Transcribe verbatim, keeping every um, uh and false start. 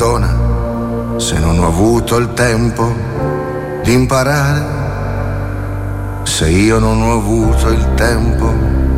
perdona se non ho avuto il tempo di imparare, se io non ho avuto il tempo